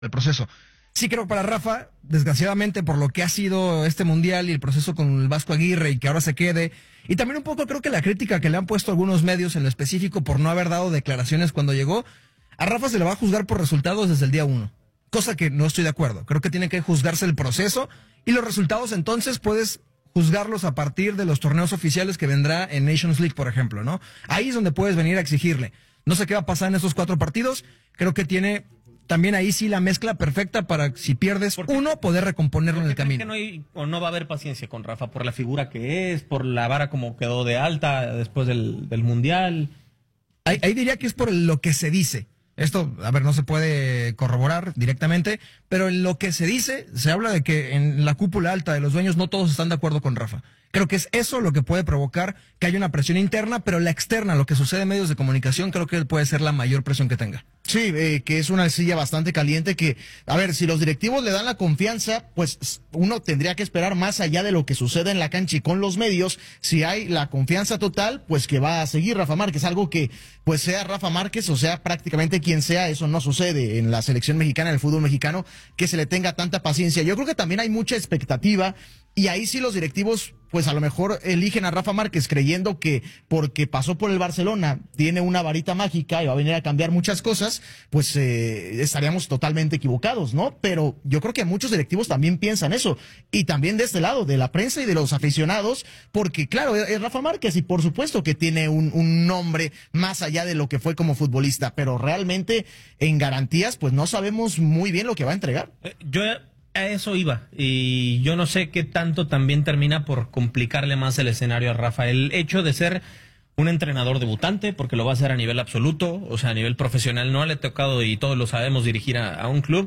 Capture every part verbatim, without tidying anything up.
el proceso. Sí creo que para Rafa, desgraciadamente por lo que ha sido este mundial y el proceso con el Vasco Aguirre y que ahora se quede, y también un poco creo que la crítica que le han puesto algunos medios en lo específico por no haber dado declaraciones cuando llegó, a Rafa se le va a juzgar por resultados desde el día uno, cosa que no estoy de acuerdo. Creo que tiene que juzgarse el proceso y los resultados entonces puedes juzgarlos a partir de los torneos oficiales que vendrá en Nations League, por ejemplo, ¿no? Ahí es donde puedes venir a exigirle. No sé qué va a pasar en esos cuatro partidos, creo que tiene... También ahí sí la mezcla perfecta para, si pierdes uno, poder recomponerlo en el camino. Que no hay, o no va a haber paciencia con Rafa por la figura que es, por la vara como quedó de alta después del, del Mundial. Ahí, ahí diría que es por lo que se dice. Esto, a ver, no se puede corroborar directamente, pero en lo que se dice, se habla de que en la cúpula alta de los dueños no todos están de acuerdo con Rafa. Creo que es eso lo que puede provocar que haya una presión interna, pero la externa, lo que sucede en medios de comunicación, creo que puede ser la mayor presión que tenga. Sí, eh, que es una silla bastante caliente que, a ver, si los directivos le dan la confianza, pues uno tendría que esperar más allá de lo que sucede en la cancha y con los medios. Si hay la confianza total, pues que va a seguir Rafa Márquez, algo que, pues sea Rafa Márquez o sea prácticamente quien sea, eso no sucede en la selección mexicana, en el fútbol mexicano, que se le tenga tanta paciencia. Yo creo que también hay mucha expectativa y ahí sí los directivos, pues a lo mejor eligen a Rafa Márquez creyendo que porque pasó por el Barcelona tiene una varita mágica y va a venir a cambiar muchas cosas, pues eh, estaríamos totalmente equivocados, ¿no? Pero yo creo que muchos directivos también piensan eso. Y también de este lado, de la prensa y de los aficionados, porque claro, es Rafa Márquez y por supuesto que tiene un, un nombre más allá de lo que fue como futbolista, pero realmente en garantías, pues no sabemos muy bien lo que va a entregar. Eh, yo... A eso iba, y yo no sé qué tanto también termina por complicarle más el escenario a Rafa. El hecho de ser un entrenador debutante, porque lo va a hacer a nivel absoluto, o sea, a nivel profesional, no le ha tocado, y todos lo sabemos, dirigir a, a un club,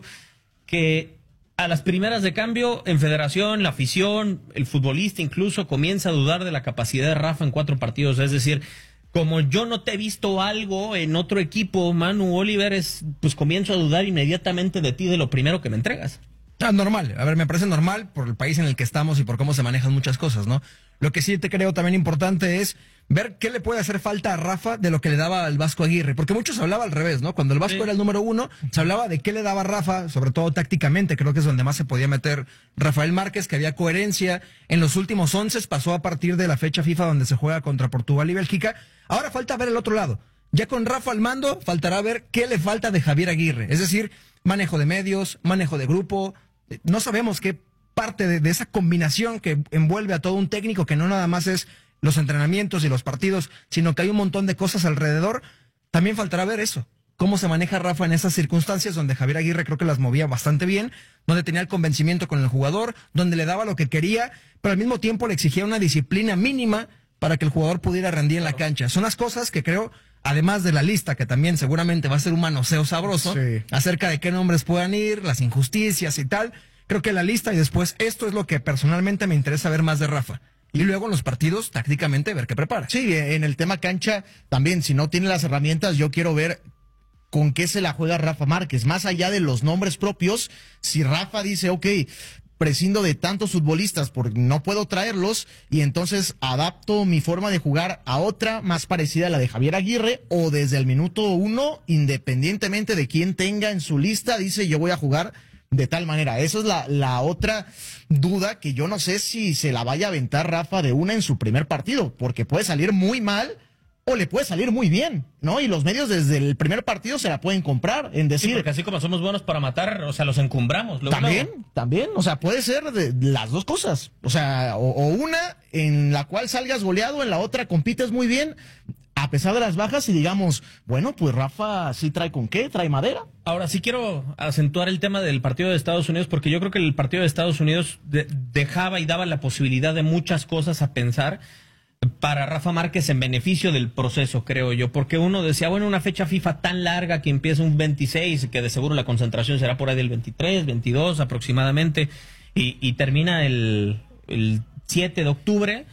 que a las primeras de cambio, en federación, la afición, el futbolista incluso, comienza a dudar de la capacidad de Rafa en cuatro partidos, es decir... Como yo no te he visto algo en otro equipo, Manu Oliver, es, pues comienzo a dudar inmediatamente de ti, de lo primero que me entregas. Ah, normal, a ver, me parece normal por el país en el que estamos y por cómo se manejan muchas cosas, ¿no? Lo que sí te creo también importante es ver qué le puede hacer falta a Rafa de lo que le daba al Vasco Aguirre, porque muchos hablaba al revés, ¿no? Cuando el Vasco sí. era el número uno, se hablaba de qué le daba Rafa, sobre todo tácticamente, creo que es donde más se podía meter Rafael Márquez, que había coherencia en los últimos once, pasó a partir de la fecha FIFA donde se juega contra Portugal y Bélgica. Ahora falta ver el otro lado. Ya con Rafa al mando, faltará ver qué le falta de Javier Aguirre, es decir, manejo de medios, manejo de grupo. No sabemos qué parte de, de esa combinación que envuelve a todo un técnico, que no nada más es los entrenamientos y los partidos, sino que hay un montón de cosas alrededor. También faltará ver eso, cómo se maneja Rafa en esas circunstancias donde Javier Aguirre creo que las movía bastante bien, donde tenía el convencimiento con el jugador, donde le daba lo que quería, pero al mismo tiempo le exigía una disciplina mínima para que el jugador pudiera rendir en la cancha. Son las cosas que creo, además de la lista, que también seguramente va a ser un manoseo sabroso, sí. acerca de qué nombres puedan ir, las injusticias y tal, creo que la lista y después esto es lo que personalmente me interesa ver más de Rafa. Y luego en los partidos, tácticamente, ver qué prepara. Sí, en el tema cancha, también, si no tiene las herramientas, yo quiero ver con qué se la juega Rafa Márquez. Más allá de los nombres propios, si Rafa dice, ok, prescindo de tantos futbolistas porque no puedo traerlos y entonces adapto mi forma de jugar a otra más parecida a la de Javier Aguirre, o desde el minuto uno, independientemente de quién tenga en su lista, dice yo voy a jugar de tal manera. Esa es la, la otra duda, que yo no sé si se la vaya a aventar Rafa de una en su primer partido, porque puede salir muy mal o le puede salir muy bien, ¿no? Y los medios desde el primer partido se la pueden comprar en decir... Sí, porque así como somos buenos para matar, o sea, los encumbramos. Luego, también, luego. también, o sea, puede ser de las dos cosas. O sea, o, o una en la cual salgas goleado, en la otra compites muy bien, a pesar de las bajas, y digamos, bueno, pues Rafa sí trae con qué, trae madera. Ahora sí quiero acentuar el tema del partido de Estados Unidos, porque yo creo que el partido de Estados Unidos de, dejaba y daba la posibilidad de muchas cosas a pensar para Rafa Márquez en beneficio del proceso, creo yo, porque uno decía, bueno, una fecha FIFA tan larga que empieza un veintiséis, que de seguro la concentración será por ahí del veintitrés, veintidós aproximadamente, y, y termina el, el siete de octubre,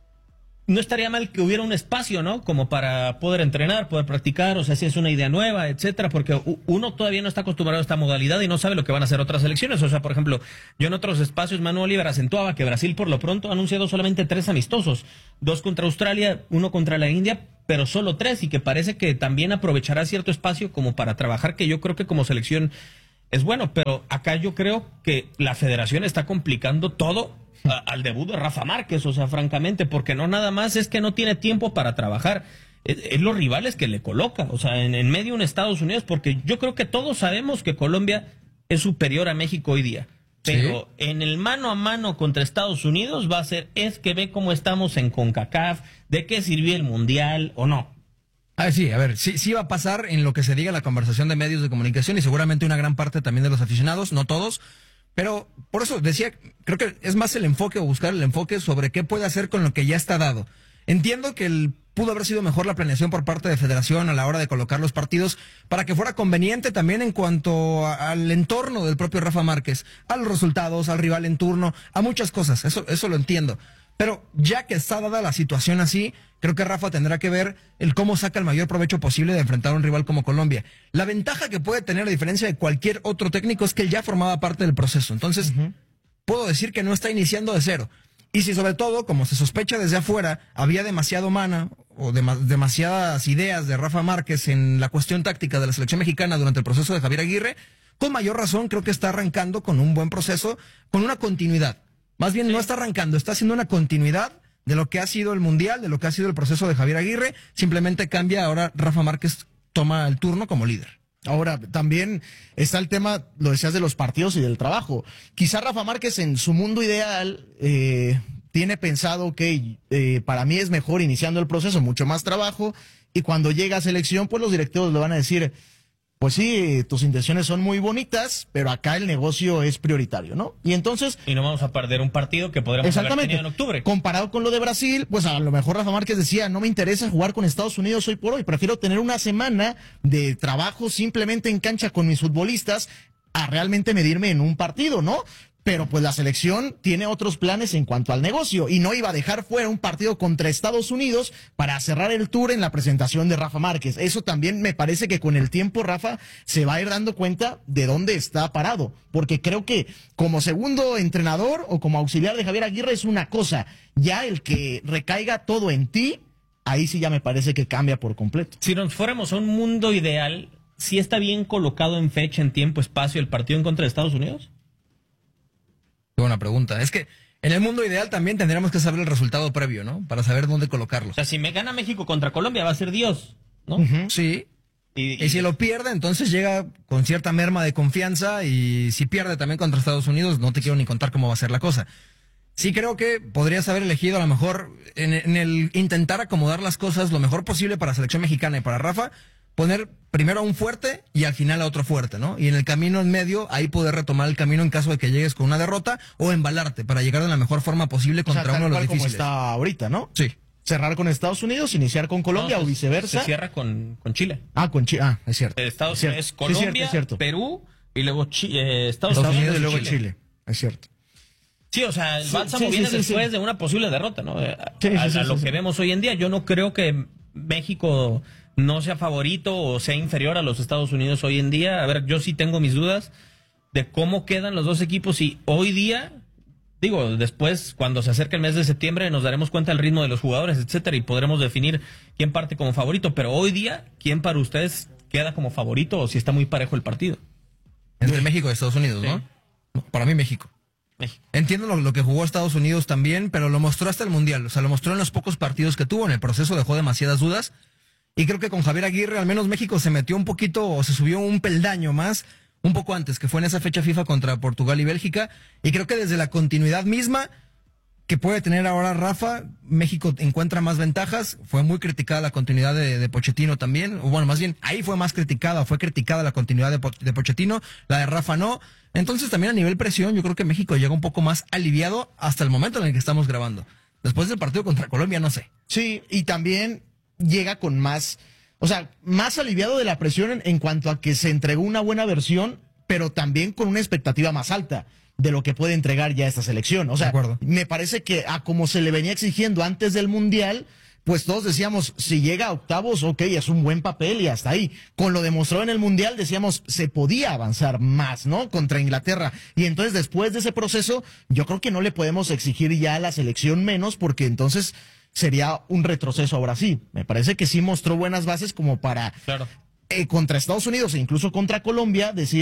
no estaría mal que hubiera un espacio, ¿no? Como para poder entrenar, poder practicar, o sea, si es una idea nueva, etcétera, porque uno todavía no está acostumbrado a esta modalidad y no sabe lo que van a hacer otras selecciones. O sea, por ejemplo, yo en otros espacios, Manu Oliver acentuaba que Brasil por lo pronto ha anunciado solamente tres amistosos, dos contra Australia, uno contra la India, pero solo tres, y que parece que también aprovechará cierto espacio como para trabajar, que yo creo que como selección es bueno, pero acá yo creo que la federación está complicando todo a, al debut de Rafa Márquez, o sea, francamente, porque no nada más es que no tiene tiempo para trabajar, es, es los rivales que le coloca, o sea, en, en medio un Estados Unidos, porque yo creo que todos sabemos que Colombia es superior a México hoy día. Pero sí, en el mano a mano contra Estados Unidos va a ser, es que ve cómo estamos en CONCACAF, de qué sirvió el Mundial o no. Ah, sí, a ver, sí, sí va a pasar en lo que se diga la conversación de medios de comunicación y seguramente una gran parte también de los aficionados, no todos, pero por eso decía, creo que es más el enfoque o buscar el enfoque sobre qué puede hacer con lo que ya está dado. Entiendo que el, pudo haber sido mejor la planeación por parte de Federación a la hora de colocar los partidos para que fuera conveniente también en cuanto a, al entorno del propio Rafa Márquez, a los resultados, al rival en turno, a muchas cosas, eso, eso lo entiendo. Pero ya que está dada la situación así, creo que Rafa tendrá que ver el cómo saca el mayor provecho posible de enfrentar a un rival como Colombia. La ventaja que puede tener a diferencia de cualquier otro técnico es que él ya formaba parte del proceso. Entonces, uh-huh, puedo decir que no está iniciando de cero. Y si sobre todo, como se sospecha desde afuera, había demasiado mana o dem- demasiadas ideas de Rafa Márquez en la cuestión táctica de la selección mexicana durante el proceso de Javier Aguirre, con mayor razón creo que está arrancando con un buen proceso, con una continuidad. Más bien no está arrancando, está haciendo una continuidad de lo que ha sido el Mundial, de lo que ha sido el proceso de Javier Aguirre, simplemente cambia, ahora Rafa Márquez toma el turno como líder. Ahora, también está el tema, lo decías, de los partidos y del trabajo. Quizá Rafa Márquez en su mundo ideal eh, tiene pensado que eh, para mí es mejor iniciando el proceso, mucho más trabajo, y cuando llega a selección, pues los directivos le van a decir, pues sí, tus intenciones son muy bonitas, pero acá el negocio es prioritario, ¿no? Y entonces... Y no vamos a perder un partido que podríamos haber tenido en octubre. Comparado con lo de Brasil, pues a lo mejor Rafa Márquez decía, no me interesa jugar con Estados Unidos hoy por hoy, prefiero tener una semana de trabajo simplemente en cancha con mis futbolistas a realmente medirme en un partido, ¿no? Pero pues la selección tiene otros planes en cuanto al negocio y no iba a dejar fuera un partido contra Estados Unidos para cerrar el tour en la presentación de Rafa Márquez. Eso también me parece que con el tiempo Rafa se va a ir dando cuenta de dónde está parado, porque creo que como segundo entrenador o como auxiliar de Javier Aguirre es una cosa, ya el que recaiga todo en ti, ahí sí ya me parece que cambia por completo. Si nos fuéramos a un mundo ideal, ¿sí está bien colocado en fecha, en tiempo, espacio el partido en contra de Estados Unidos? Qué buena pregunta. Es que en el mundo ideal también tendríamos que saber el resultado previo, ¿no? Para saber dónde colocarlo. O sea, si me gana México contra Colombia va a ser Dios, ¿no? Uh-huh. Sí. Y, y, y si lo pierde, entonces llega con cierta merma de confianza y si pierde también contra Estados Unidos, no te quiero ni contar cómo va a ser la cosa. Sí creo que podrías haber elegido a lo mejor en, en el intentar acomodar las cosas lo mejor posible para la selección mexicana y para Rafa, poner primero a un fuerte y al final a otro fuerte, ¿no? Y en el camino en medio, ahí poder retomar el camino en caso de que llegues con una derrota o embalarte para llegar de la mejor forma posible contra, o sea, uno de los difíciles. Como está ahorita, ¿no? Sí. Cerrar con Estados Unidos, iniciar con Colombia no, o viceversa. Se cierra con, con Chile. Ah, con Chile. Ah, es cierto. Estados Unidos, es Colombia, es cierto, es cierto. Perú y luego Chi eh, Estados, Estados Unidos, Unidos y luego Chile. Chile. Es cierto. Sí, o sea, el sí, bálsamo sí, viene sí, después sí. de una posible derrota, ¿no? Sí, a, sí, a, sí, a lo sí, que sí. vemos hoy en día. Yo no creo que México no sea favorito o sea inferior a los Estados Unidos hoy en día. A ver, yo sí tengo mis dudas de cómo quedan los dos equipos y hoy día, digo, después cuando se acerque el mes de septiembre nos daremos cuenta del ritmo de los jugadores, etcétera, y podremos definir quién parte como favorito, pero hoy día, ¿quién para ustedes queda como favorito o si está muy parejo el partido? Entre México y Estados Unidos, sí. ¿no? Para mí México. México. Entiendo lo, lo que jugó Estados Unidos también, pero lo mostró hasta el Mundial, o sea, lo mostró en los pocos partidos que tuvo, en el proceso dejó demasiadas dudas. Y creo que con Javier Aguirre, al menos México se metió un poquito, o se subió un peldaño más, un poco antes, que fue en esa fecha FIFA contra Portugal y Bélgica. Y creo que desde la continuidad misma que puede tener ahora Rafa, México encuentra más ventajas. Fue muy criticada la continuidad de, de Pochettino también. O bueno, más bien, ahí fue más criticada, fue criticada la continuidad de, de Pochettino, la de Rafa no. Entonces también a nivel presión, yo creo que México llega un poco más aliviado hasta el momento en el que estamos grabando. Después del partido contra Colombia, no sé. Sí, y también llega con más, o sea, más aliviado de la presión en, en cuanto a que se entregó una buena versión, pero también con una expectativa más alta de lo que puede entregar ya esta selección. O sea, me parece que a como se le venía exigiendo antes del Mundial, pues todos decíamos, si llega a octavos, ok, es un buen papel y hasta ahí. Con lo demostrado en el Mundial, decíamos, se podía avanzar más, ¿no? Contra Inglaterra. Y entonces, después de ese proceso, yo creo que no le podemos exigir ya a la selección menos, porque entonces sería un retroceso ahora sí. Me parece que sí mostró buenas bases como para, claro. eh, contra Estados Unidos e incluso contra Colombia, decir,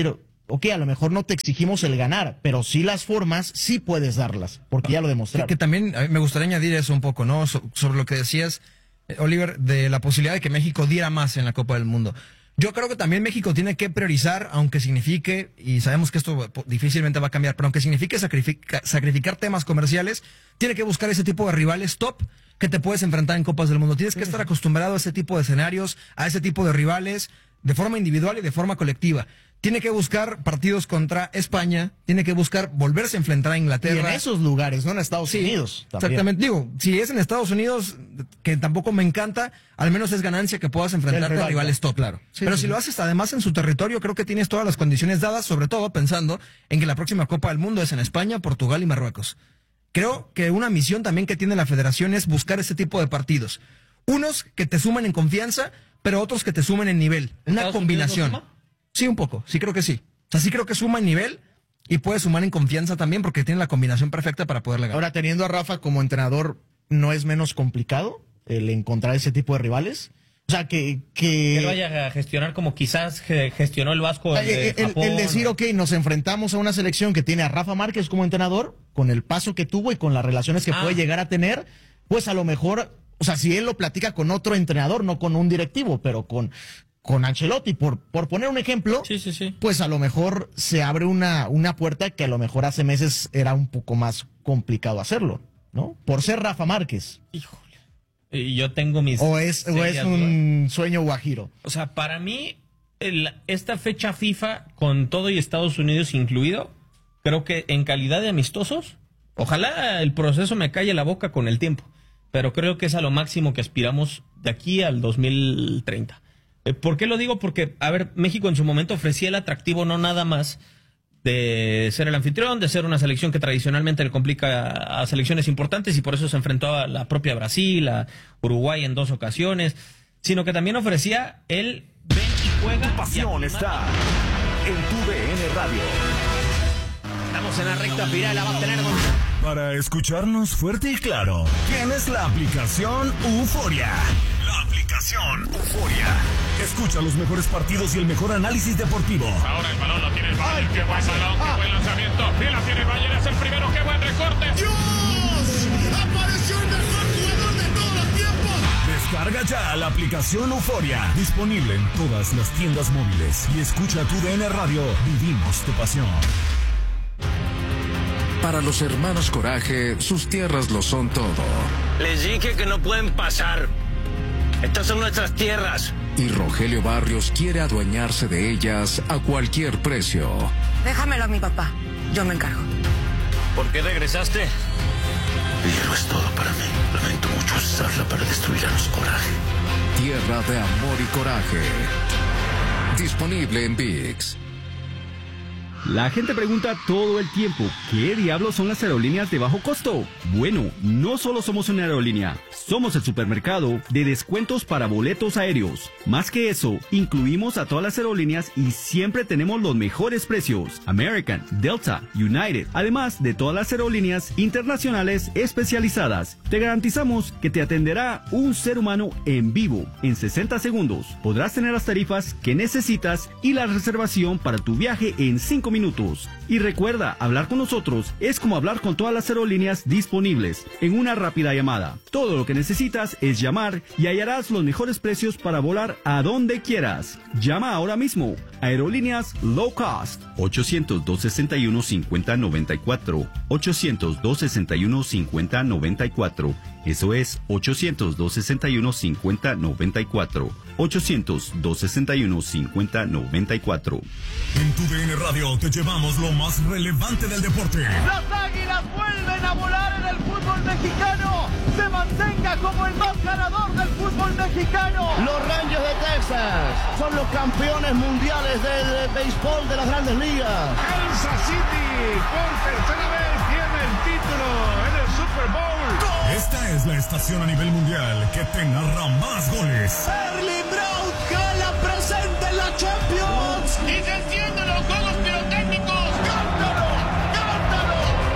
ok, a lo mejor no te exigimos el ganar, pero sí las formas, sí puedes darlas, porque ya lo demostraron. Que, que también me gustaría añadir eso un poco, ¿no? So, sobre lo que decías, eh, Oliver, de la posibilidad de que México diera más en la Copa del Mundo. Yo creo que también México tiene que priorizar, aunque signifique, y sabemos que esto difícilmente va a cambiar, pero aunque signifique sacrifica, sacrificar temas comerciales, tiene que buscar ese tipo de rivales top que te puedes enfrentar en Copas del Mundo. Tienes que estar acostumbrado a ese tipo de escenarios, a ese tipo de rivales, de forma individual y de forma colectiva. Tiene que buscar partidos contra España, tiene que buscar volverse a enfrentar a Inglaterra. Y en esos lugares, no en Estados sí, Unidos. También. Exactamente. Digo, si es en Estados Unidos, que tampoco me encanta, al menos es ganancia que puedas enfrentarte rival, a rivales top. Claro. Sí, Pero sí, si sí. lo haces además en su territorio, creo que tienes todas las condiciones dadas, sobre todo pensando en que la próxima Copa del Mundo es en España, Portugal y Marruecos. Creo que una misión también que tiene la federación es buscar ese tipo de partidos. Unos que te sumen en confianza, pero otros que te sumen en nivel. Una combinación. Sí, un poco, sí creo que sí. O sea, sí creo que suma en nivel y puede sumar en confianza también porque tiene la combinación perfecta para poderle ganar. Ahora, teniendo a Rafa como entrenador, ¿no es menos complicado el encontrar ese tipo de rivales? O sea, que... Que él vaya a gestionar como quizás gestionó el Vasco el, el, de Japón, el, el decir, ok, nos enfrentamos a una selección que tiene a Rafa Márquez como entrenador, con el paso que tuvo y con las relaciones que ah. puede llegar a tener, pues a lo mejor, o sea, si él lo platica con otro entrenador, no con un directivo, pero con... con Ancelotti, por, por poner un ejemplo, sí, sí, sí. pues a lo mejor se abre una, una puerta que a lo mejor hace meses era un poco más complicado hacerlo, ¿no? Por ser Rafa Márquez. Híjole. Y yo tengo mis... O es, o es un sueño guajiro. O sea, para mí, el, esta fecha FIFA, con todo y Estados Unidos incluido, creo que en calidad de amistosos, ojalá el proceso me calle la boca con el tiempo, pero creo que es a lo máximo que aspiramos de aquí al dos mil treinta. ¿Por qué lo digo? Porque, a ver, México en su momento ofrecía el atractivo no nada más de ser el anfitrión, de ser una selección que tradicionalmente le complica a selecciones importantes y por eso se enfrentó a la propia Brasil, a Uruguay en dos ocasiones, sino que también ofrecía el ven y juega. Tu pasión está en tu D N Radio. Estamos en la recta final, la va a tener con... Para escucharnos fuerte y claro, tienes la aplicación Euforia. La aplicación Euforia. Escucha los mejores partidos y el mejor análisis deportivo. Ahora el balón lo tiene el Bayern. Qué buen balón, qué buen lanzamiento. Y la tiene el Bayern, es el primero. Qué buen recorte. ¡Dios! ¡Apareció el mejor jugador de todos los tiempos! Descarga ya la aplicación Euforia. Disponible en todas las tiendas móviles. Y escucha tu D N Radio. Vivimos tu pasión. Para los hermanos Coraje, sus tierras lo son todo. Les dije que no pueden pasar. Estas son nuestras tierras. Y Rogelio Barrios quiere adueñarse de ellas a cualquier precio. Déjamelo a mi papá. Yo me encargo. ¿Por qué regresaste? El hierro es todo para mí. Lamento mucho usarla para destruir a los Coraje. Tierra de amor y coraje. Disponible en ViX. La gente pregunta todo el tiempo, ¿qué diablos son las aerolíneas de bajo costo? Bueno, no solo somos una aerolínea, somos el supermercado de descuentos para boletos aéreos. Más que eso, incluimos a todas las aerolíneas y siempre tenemos los mejores precios. American, Delta, United, además de todas las aerolíneas internacionales especializadas. Te garantizamos que te atenderá un ser humano en vivo en sesenta segundos. Podrás tener las tarifas que necesitas y la reservación para tu viaje en cinco minutos. Y recuerda, hablar con nosotros es como hablar con todas las aerolíneas disponibles en una rápida llamada. Todo lo que necesitas es llamar y hallarás los mejores precios para volar a donde quieras. Llama ahora mismo. Aerolíneas Low Cost. ochocientos, dos sesenta y uno, cincuenta noventa y cuatro. ochocientos, dos sesenta y uno, cincuenta noventa y cuatro. Eso es ochocientos, dos sesenta y uno, cincuenta noventa y cuatro. ochocientos, dos sesenta y uno, cincuenta noventa y cuatro. En tu D N Radio te llevamos lo más relevante del deporte. Las Águilas vuelven a volar en el fútbol mexicano. Se mantenga como el más ganador del fútbol mexicano. Los Rangers de Texas son los campeones mundiales del béisbol de las Grandes Ligas. Kansas City por tercera vez tiene el título en el Super Bowl. Esta es la estación a nivel mundial que te narra más goles. Erling Braut Haaland presente en la Champions. Y se encienden los juegos pirotécnicos. ¡Cántalo! ¡Cántalo!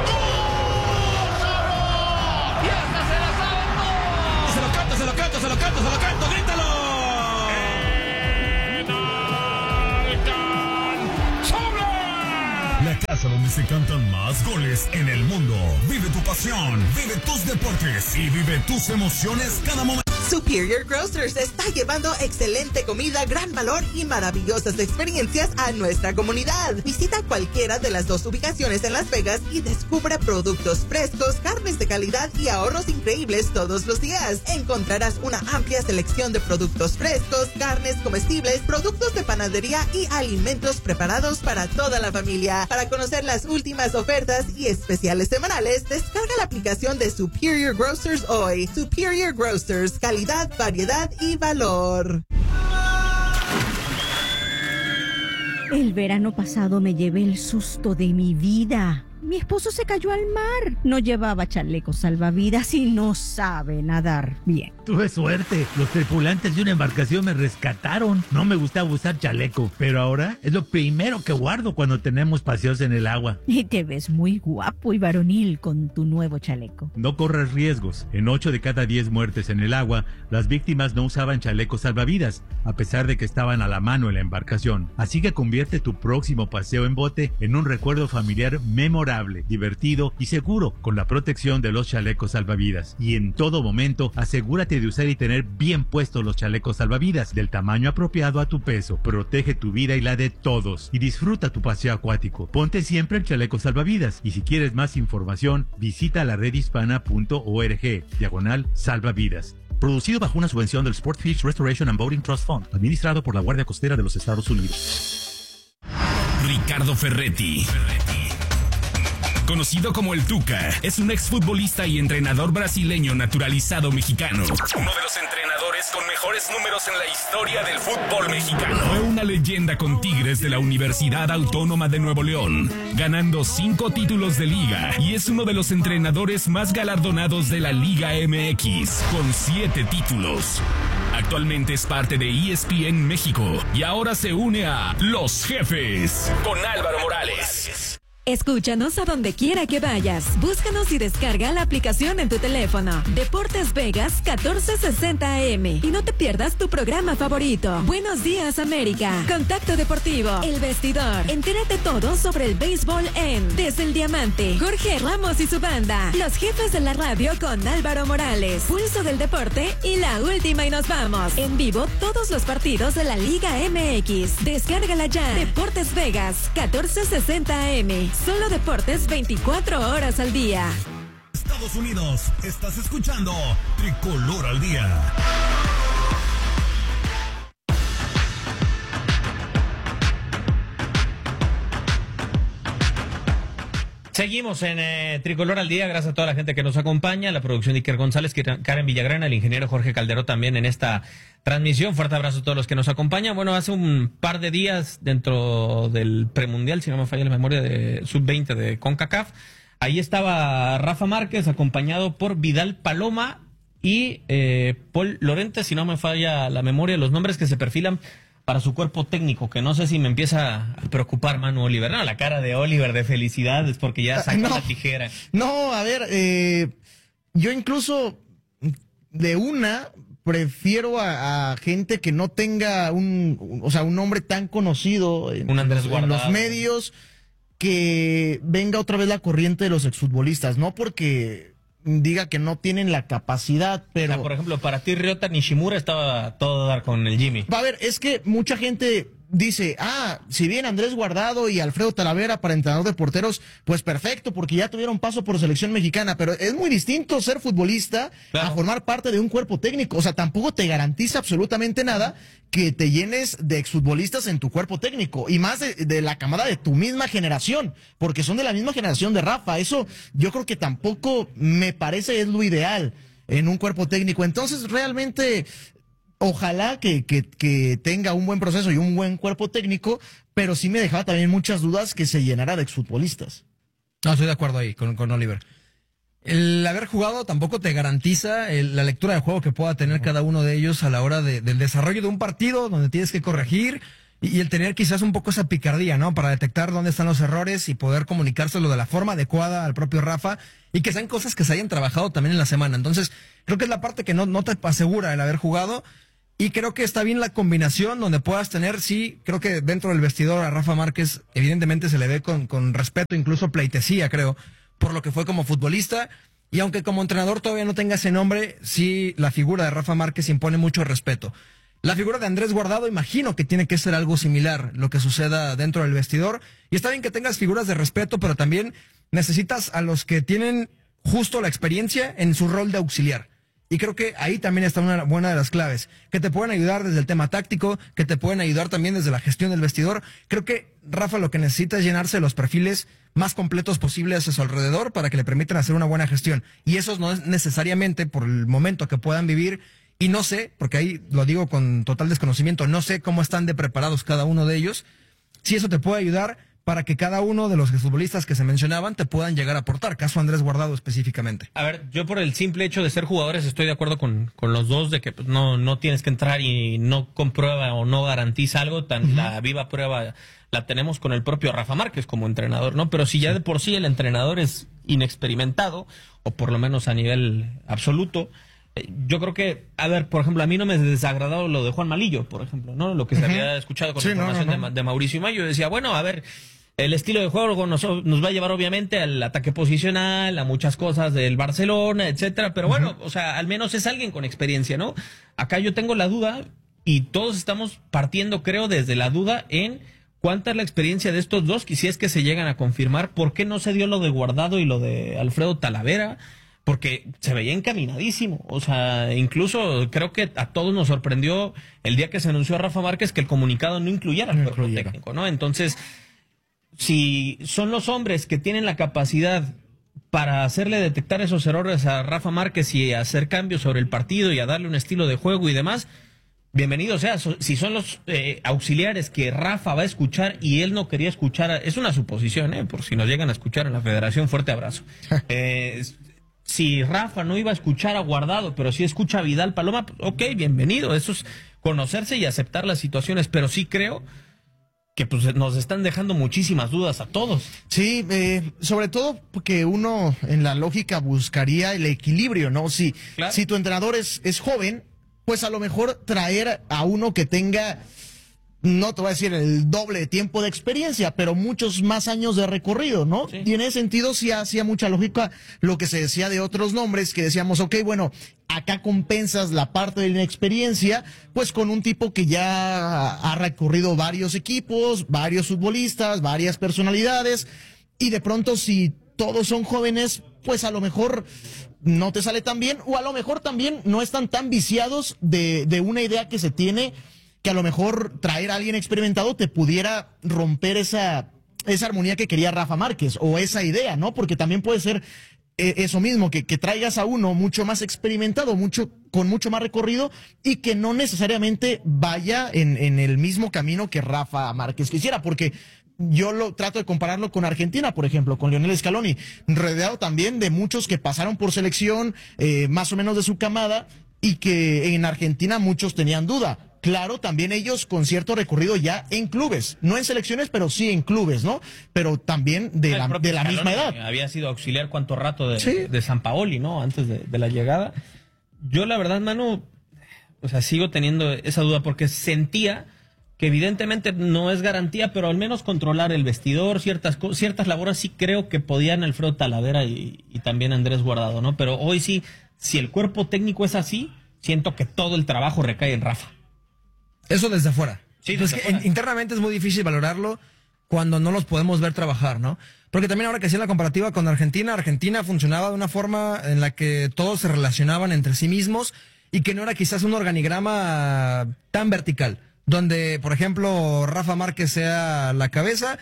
¡Gózalo! ¡Y esta se la saben todos! Se lo canto, se lo canto, se lo canto, se lo canto, grítalo. ¡En Alcan! ¡Sobre! casa donde se cantan más goles en el mundo. Vive tu pasión, vive tus deportes y vive tus emociones cada momento. Superior Grocers está llevando excelente comida, gran valor y maravillosas experiencias a nuestra comunidad. Visita cualquiera de las dos ubicaciones en Las Vegas y descubre productos frescos, carnes de calidad y ahorros increíbles todos los días. Encontrarás una amplia selección de productos frescos, carnes comestibles, productos de panadería y alimentos preparados para toda la familia. Para conocer las últimas ofertas y especiales semanales, descarga la aplicación de Superior Grocers hoy. Superior Grocers, calidad, variedad y valor. El verano pasado me llevé el susto de mi vida. Mi esposo se cayó al mar. No llevaba chaleco salvavidas y no sabe nadar bien. Tuve suerte. Los tripulantes de una embarcación me rescataron. No me gustaba usar chaleco, pero ahora es lo primero que guardo cuando tenemos paseos en el agua. Y te ves muy guapo y varonil con tu nuevo chaleco. No corras riesgos. En ocho de cada diez muertes en el agua, las víctimas no usaban chalecos salvavidas, a pesar de que estaban a la mano en la embarcación. Así que convierte tu próximo paseo en bote en un recuerdo familiar memorable, divertido y seguro con la protección de los chalecos salvavidas. Y en todo momento, asegúrate de usar y tener bien puestos los chalecos salvavidas del tamaño apropiado a tu peso. Protege tu vida y la de todos y disfruta tu paseo acuático. Ponte siempre el chaleco salvavidas y si quieres más información, visita la red hispana punto org, diagonal salvavidas. Producido bajo una subvención del Sport Fish Restoration and Boating Trust Fund, administrado por la Guardia Costera de los Estados Unidos. Ricardo Ferretti, conocido como el Tuca, es un exfutbolista y entrenador brasileño naturalizado mexicano. Uno de los entrenadores con mejores números en la historia del fútbol mexicano. Fue una leyenda con Tigres de la Universidad Autónoma de Nuevo León, ganando cinco títulos de liga, y es uno de los entrenadores más galardonados de la Liga M X, con siete títulos. Actualmente es parte de E S P N México y ahora se une a Los Jefes con Álvaro Morales. Escúchanos a donde quiera que vayas. Búscanos y descarga la aplicación en tu teléfono. Deportes Vegas catorce sesenta A M. Y no te pierdas tu programa favorito. Buenos días, América. Contacto Deportivo. El Vestidor. Entérate todo sobre el béisbol en Desde el Diamante. Jorge Ramos y su banda. Los Jefes de la Radio con Álvaro Morales. Pulso del Deporte y la última y nos vamos. En vivo todos los partidos de la Liga M X. Descárgala ya. Deportes Vegas catorce sesenta A M. Solo deportes veinticuatro horas al día. Estados Unidos, estás escuchando Tricolor al Día. Seguimos en eh, Tricolor al Día, gracias a toda la gente que nos acompaña, la producción de Iker González, Karen Villagrana, el ingeniero Jorge Calderó también en esta transmisión. Fuerte abrazo a todos los que nos acompañan. Bueno, hace un par de días dentro del premundial, si no me falla la memoria, de sub veinte de CONCACAF, ahí estaba Rafa Márquez acompañado por Vidal Paloma y eh, Paul Lorente, si no me falla la memoria, los nombres que se perfilan para su cuerpo técnico, que no sé si me empieza a preocupar, Manu Oliver. No, la cara de Oliver de felicidad es porque ya sacó no, la tijera. No, a ver, eh, yo incluso de una prefiero a, a gente que no tenga un, un, o sea, un nombre tan conocido en, un Andrés en los medios, que venga otra vez la corriente de los exfutbolistas, no porque diga que no tienen la capacidad, pero... O sea, por ejemplo, para ti Ryota Nishimura estaba todo a dar con el Jimmy. A ver, es que mucha gente dice, ah, si bien Andrés Guardado y Alfredo Talavera para entrenador de porteros, pues perfecto, porque ya tuvieron paso por selección mexicana, pero es muy distinto ser futbolista claro. a formar parte de un cuerpo técnico. O sea, tampoco te garantiza absolutamente nada que te llenes de exfutbolistas en tu cuerpo técnico, y más de, de la camada de tu misma generación, porque son de la misma generación de Rafa. Eso yo creo que tampoco me parece es lo ideal en un cuerpo técnico. Entonces, realmente, ojalá que, que, que tenga un buen proceso y un buen cuerpo técnico, pero sí me dejaba también muchas dudas que se llenara de exfutbolistas. No, estoy de acuerdo ahí con, con Oliver. El haber jugado tampoco te garantiza el, la lectura de juego que pueda tener cada uno de ellos a la hora de, del desarrollo de un partido donde tienes que corregir, y, y el tener quizás un poco esa picardía, ¿no? Para detectar dónde están los errores y poder comunicárselo de la forma adecuada al propio Rafa, y que sean cosas que se hayan trabajado también en la semana. Entonces, creo que es la parte que no, no te asegura el haber jugado. Y creo que está bien la combinación donde puedas tener, sí, creo que dentro del vestidor a Rafa Márquez evidentemente se le ve con, con respeto, incluso pleitesía, creo, por lo que fue como futbolista. Y aunque como entrenador todavía no tenga ese nombre, sí, la figura de Rafa Márquez impone mucho respeto. La figura de Andrés Guardado, imagino que tiene que ser algo similar lo que suceda dentro del vestidor. Y está bien que tengas figuras de respeto, pero también necesitas a los que tienen justo la experiencia en su rol de auxiliar. Y creo que ahí también está una buena de las claves, que te pueden ayudar desde el tema táctico, que te pueden ayudar también desde la gestión del vestidor. Creo que Rafa lo que necesita es llenarse los perfiles más completos posibles a su alrededor para que le permitan hacer una buena gestión. Y eso no es necesariamente por el momento que puedan vivir. Y no sé, porque ahí lo digo con total desconocimiento, no sé cómo están de preparados cada uno de ellos, si eso te puede ayudar para que cada uno de los futbolistas que se mencionaban te puedan llegar a aportar, caso Andrés Guardado específicamente. A ver, yo por el simple hecho de ser jugadores estoy de acuerdo con, con los dos de que pues, no, no tienes que entrar y no comprueba o no garantiza algo, tan uh-huh. La viva prueba la tenemos con el propio Rafa Márquez como entrenador, ¿no? Pero si ya de por sí el entrenador es inexperimentado, o por lo menos a nivel absoluto, yo creo que, a ver, por ejemplo, a mí no me desagradó lo de Juan Malillo, por ejemplo, ¿no? Lo que se uh-huh. había escuchado con sí, la información no, no, no. De, de Mauricio Mayo. Yo decía, bueno, a ver, el estilo de juego nos, nos va a llevar obviamente al ataque posicional, a muchas cosas del Barcelona, etcétera, pero bueno, uh-huh. o sea, al menos es alguien con experiencia, ¿no? Acá yo tengo la duda, y todos estamos partiendo, creo, desde la duda en cuánta es la experiencia de estos dos, y si es que se llegan a confirmar, ¿por qué no se dio lo de Guardado y lo de Alfredo Talavera? Porque se veía encaminadísimo, o sea, incluso creo que a todos nos sorprendió el día que se anunció a Rafa Márquez que el comunicado no incluyera al cuerpo técnico, ¿no? Entonces, si son los hombres que tienen la capacidad para hacerle detectar esos errores a Rafa Márquez y hacer cambios sobre el partido y a darle un estilo de juego y demás, bienvenido sea. Si son los eh, auxiliares que Rafa va a escuchar y él no quería escuchar, es una suposición, ¿eh? Por si nos llegan a escuchar en la federación, fuerte abrazo. eh, Si Rafa no iba a escuchar a Guardado, pero sí escucha a Vidal Paloma, ok, bienvenido. Eso es conocerse y aceptar las situaciones, pero sí creo que pues nos están dejando muchísimas dudas a todos. Sí, eh, sobre todo porque uno en la lógica buscaría el equilibrio, ¿no? Si, claro. si tu entrenador es, es joven, pues a lo mejor traer a uno que tenga, no te voy a decir el doble de tiempo de experiencia, pero muchos más años de recorrido, ¿no? Sí. Y en ese sentido sí hacía mucha lógica lo que se decía de otros nombres, que decíamos, ok, bueno, acá compensas la parte de la inexperiencia, pues con un tipo que ya ha recorrido varios equipos, varios futbolistas, varias personalidades, y de pronto si todos son jóvenes, pues a lo mejor no te sale tan bien, o a lo mejor también no están tan viciados de, de una idea que se tiene, que a lo mejor traer a alguien experimentado te pudiera romper esa, esa armonía que quería Rafa Márquez, o esa idea, ¿no? Porque también puede ser eh, eso mismo, que, que traigas a uno mucho más experimentado, mucho, con mucho más recorrido, y que no necesariamente vaya en, en el mismo camino que Rafa Márquez quisiera, porque yo lo trato de compararlo con Argentina, por ejemplo, con Lionel Scaloni, rodeado también de muchos que pasaron por selección, eh, más o menos de su camada, y que en Argentina muchos tenían duda. Claro, también ellos con cierto recorrido ya en clubes, no en selecciones, pero sí en clubes, ¿no? Pero también de la, de la misma edad. Había sido auxiliar cuánto rato de, sí. de Sampaoli, ¿no? Antes de, de la llegada. Yo la verdad, Manu, o sea, sigo teniendo esa duda porque sentía que evidentemente no es garantía, pero al menos controlar el vestidor, ciertas ciertas labores sí creo que podían Alfredo Talavera y, y también Andrés Guardado, ¿no? Pero hoy sí, si el cuerpo técnico es así, siento que todo el trabajo recae en Rafa. Eso desde afuera. Sí, desde desde afuera. Internamente es muy difícil valorarlo cuando no los podemos ver trabajar, ¿no? Porque también ahora que hacía la comparativa con Argentina, Argentina funcionaba de una forma en la que todos se relacionaban entre sí mismos y que no era quizás un organigrama tan vertical, donde, por ejemplo, Rafa Márquez sea la cabeza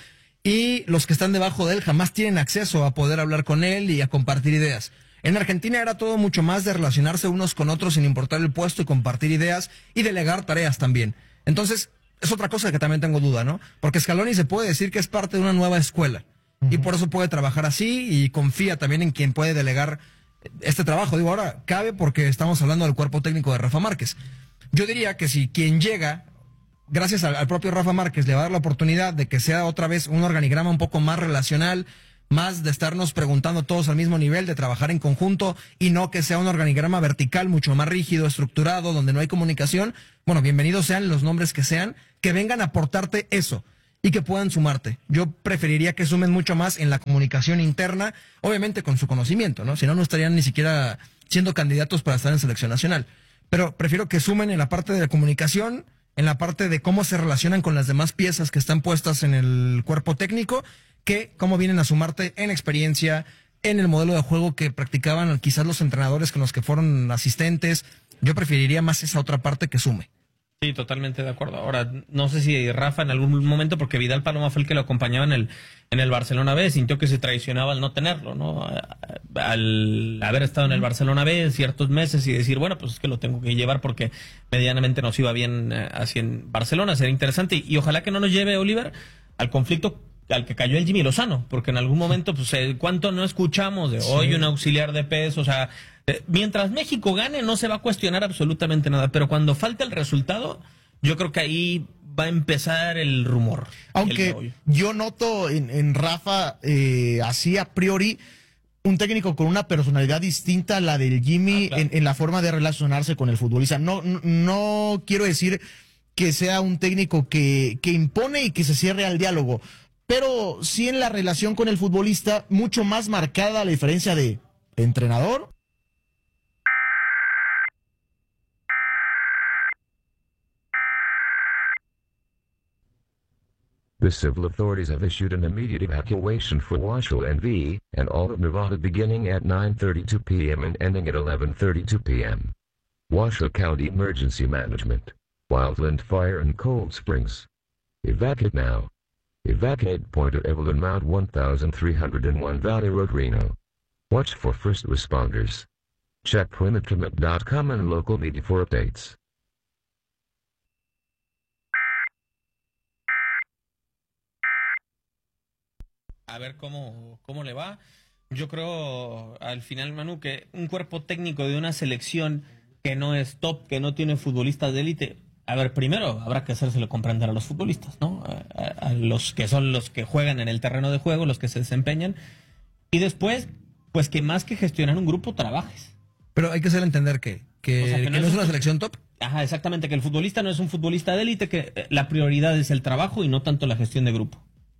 y los que están debajo de él jamás tienen acceso a poder hablar con él y a compartir ideas. En Argentina era todo mucho más de relacionarse unos con otros sin importar el puesto y compartir ideas y delegar tareas también. Entonces, es otra cosa que también tengo duda, ¿no? Porque Scaloni se puede decir que es parte de una nueva escuela uh-huh. y por eso puede trabajar así y confía también en quien puede delegar este trabajo. Digo, ahora cabe porque estamos hablando del cuerpo técnico de Rafa Márquez. Yo diría que si quien llega, gracias al, al propio Rafa Márquez, le va a dar la oportunidad de que sea otra vez un organigrama un poco más relacional, más de estarnos preguntando todos al mismo nivel, de trabajar en conjunto y no que sea un organigrama vertical mucho más rígido, estructurado, donde no hay comunicación. Bueno, bienvenidos sean los nombres que sean, que vengan a aportarte eso y que puedan sumarte. Yo preferiría que sumen mucho más en la comunicación interna, obviamente con su conocimiento, ¿no? Si no, no estarían ni siquiera siendo candidatos para estar en selección nacional. Pero prefiero que sumen en la parte de la comunicación, en la parte de cómo se relacionan con las demás piezas que están puestas en el cuerpo técnico, que cómo vienen a sumarte en experiencia, en el modelo de juego que practicaban quizás los entrenadores con los que fueron asistentes. Yo preferiría más esa otra parte que sume. Sí, totalmente de acuerdo. Ahora, no sé si Rafa en algún momento, porque Vidal Paloma fue el que lo acompañaba en el en el Barcelona B, sintió que se traicionaba al no tenerlo, ¿no? Al haber estado en el Barcelona B ciertos meses y decir, bueno, pues es que lo tengo que llevar porque medianamente nos iba bien eh, así en Barcelona. Sería interesante y, y ojalá que no nos lleve, Oliver, al conflicto al que cayó el Jimmy Lozano, porque en algún momento, pues, eh, ¿cuánto no escuchamos de hoy sí. un auxiliar de peso? O sea, eh, mientras México gane no se va a cuestionar absolutamente nada, pero cuando falta el resultado, yo creo que ahí va a empezar el rumor. Aunque el yo noto en, en Rafa, eh, así a priori, un técnico con una personalidad distinta a la del Jimmy ah, claro. en, en la forma de relacionarse con el futbolista. No, no, no quiero decir que sea un técnico que, que impone y que se cierre al diálogo, pero sí en la relación con el futbolista, mucho más marcada la diferencia de entrenador. The civil authorities have issued an immediate evacuation for Washoe N V and all of Nevada beginning at nine thirty-two p m and ending at eleven thirty-two p m Washoe County Emergency Management, Wildland Fire and Cold Springs. Evacuate now. Evacuate Point at Evelyn Mount one thousand three hundred one Valley Road, Reno. Watch for first responders. Check Primacommit dot com and local media for updates. A ver cómo, cómo le va. Yo creo, al final, Manu, que un cuerpo técnico de una selección que no es top, que no tiene futbolistas de élite, a ver, primero habrá que hacérselo comprender a los futbolistas, ¿no? A, a los que son los que juegan en el terreno de juego, los que se desempeñan. Y después, pues que más que gestionar un grupo, trabajes. Pero hay que hacer entender que, que, o sea, que, que no, no es una selección top. Ajá, exactamente, que el futbolista no es un futbolista de élite, que la prioridad es el trabajo y no tanto la gestión de grupo.